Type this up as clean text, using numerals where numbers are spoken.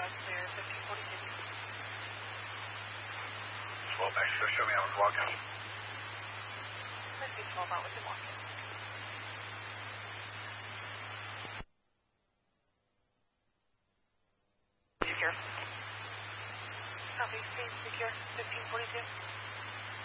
South clear, 1542. Slow back, so show me how it's walking. Let's see 12 out with the walking. Secure. Southeast, please, secure, 1542.